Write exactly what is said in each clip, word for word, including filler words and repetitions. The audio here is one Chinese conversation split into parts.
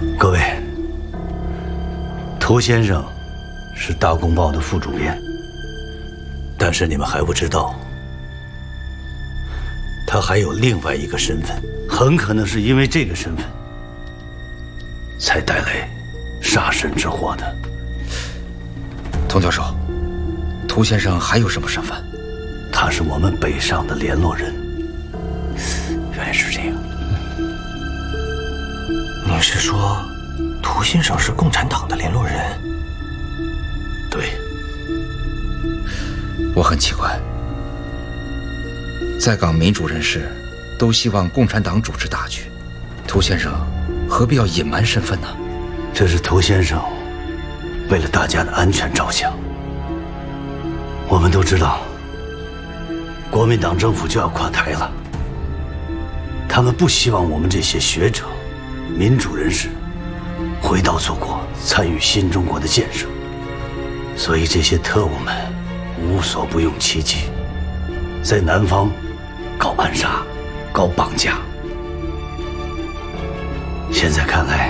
各位，涂先生是《大公报》的副主编，但是你们还不知道，他还有另外一个身份，很可能是因为这个身份，才带来杀身之祸的。 童教授，涂先生还有什么身份？ 他是我们北上的联络人。 原来是这样。您是说，涂先生是共产党的联络人？ 对。 我很奇怪，在港民主人士都希望共产党主持大局，涂先生何必要隐瞒身份呢？ 这是涂先生为了大家的安全着想。我们都知道，国民党政府就要垮台了，他们不希望我们这些学者、民主人士回到祖国，参与新中国的建设，所以这些特务们无所不用其极，在南方搞暗杀、搞绑架。现在看来，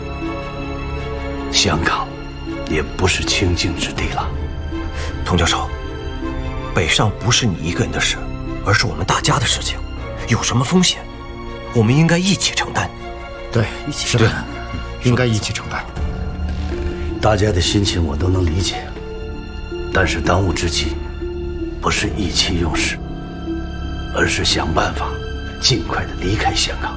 香港也不是清净之地了。 童教授，北上不是你一个人的事，而是我们大家的事情。有什么风险，我们应该一起承担。 对，一起承担，应该一起承担。 大家的心情我都能理解，但是当务之急，不是意气用事，而是想办法尽快的离开香港。